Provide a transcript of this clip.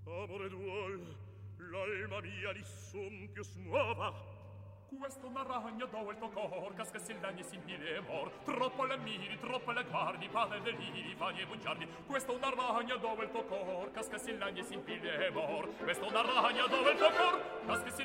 Amore duol, l'alma mia di son più smuova. Questo una ragna do il tuo cor, casca se l'agni si impile mor. Troppo le miri, troppo le guardi, padre deliri, fagli e bugiardi. Questo una ragna do il tuo cor, casca se l'agni si impile mor. Questo una ragna do il tuo cor, casca se